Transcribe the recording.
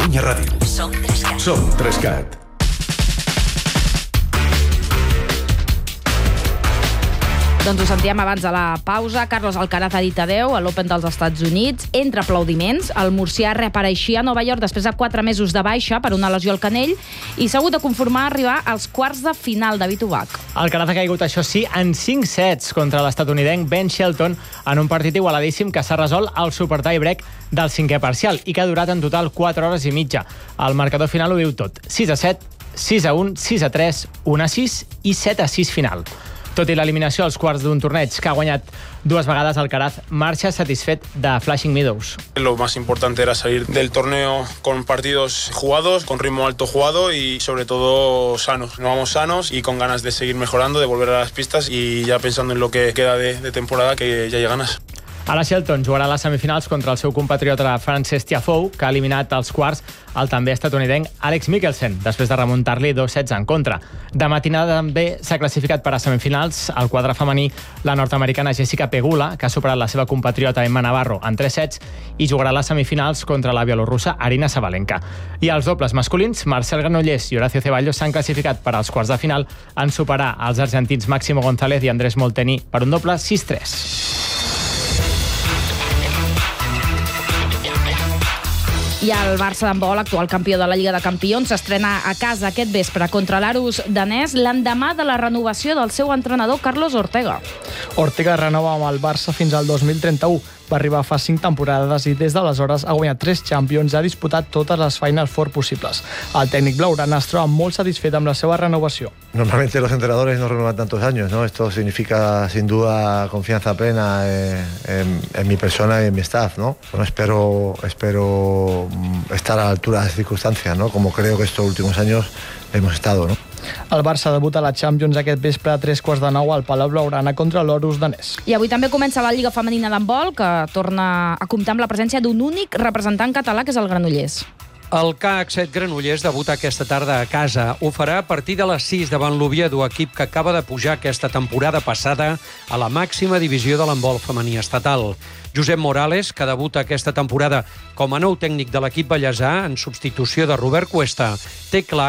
Catalunya Ràdio. Som 3CAT. Som 3CAT. Doncs ho sentíem abans de la pausa. Carlos Alcaraz ha dit adeu a l'Open dels Estats Units. Entre aplaudiments, el murcià reapareixia a Nova York després de 4 mesos de baixa per una lesió al canell i s'ha hagut de conformar a arribar als quarts de final, David Ubach. Alcaraz ha caigut, això sí, en 5 sets contra l'estatunidenc Ben Shelton en un partit igualadíssim que s'ha resolt al super tie-break del 5è parcial i que ha durat en total 4 hores i mitja. El marcador final ho diu tot. 6-7, 6-1, 6-3, 1-6 i 7-6 final. Tot i l'eliminació als quarts d'un torneig que ha guanyat 2 vegades, Alcaraz marxa satisfet de Flushing Meadows. Lo más importante era salir del torneo con partidos jugados, con ritmo alto jugado y sobre todo sanos. Nos vamos sanos y con ganas de seguir mejorando, de volver a las pistas y ya pensando en lo que queda de temporada, que ya hay ganas. Ara Shelton jugarà a les semifinals contra el seu compatriota Frances Tiafoe, que ha eliminat als quarts el també estatunidenc Alex Michelsen, després de remuntar-li 2 sets en contra. De matinada també s'ha classificat per a semifinals al quadre femení la nord-americana Jessica Pegula, que ha superat la seva compatriota Emma Navarro en 3 sets i jugarà a les semifinals contra la bielorrussa Arina Sabalenka. I els dobles masculins, Marcel Granollers i Horacio Ceballos s'han classificat per als quarts de final en superar els argentins Máximo González i Andrés Molteni per un doble 6-3. I el Barça d'handbol, actual campió de la Lliga de Campions, s'estrena a casa aquest vespre contra l'Arus danès l'endemà de la renovació del seu entrenador Carlos Ortega. Ortega renova amb el Barça fins al 2031. Va arribar fa 5 temporades i des d'aleshores ha guanyat 3 Champions i ha disputat totes les Final Four possibles. El tècnic blaugrana es troba molt satisfet amb la seva renovació. Normalmente los entrenadores no renuevan tantos años, ¿no? Esto significa sin duda confianza plena en mi persona y en mi staff, ¿no? Bueno, espero estar a la altura de las circunstancias, ¿no? Como creo que estos últimos años hemos estado, ¿no? El Barça debuta a la Champions aquest vespre a 3:15 al Palau Blaugrana contra l'Orus danès. I avui també comença la Lliga Femenina d'handbol, que torna a comptar amb la presència d'un únic representant català, que és el Granollers. El CAC 7 Granollers debuta aquesta tarda a casa. Ho farà a partir de les 6 davant l'Oviedo, equip que acaba de pujar aquesta temporada passada a la màxima divisió de l'handbol femení estatal. Josep Morales, que debuta aquesta temporada com a nou tècnic de l'equip ballesà en substitució de Robert Cuesta, té clar